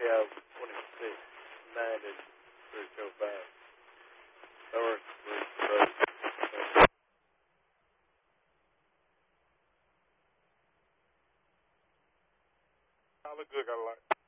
Cal 26, 9 is 305. North, I look good, got a lot.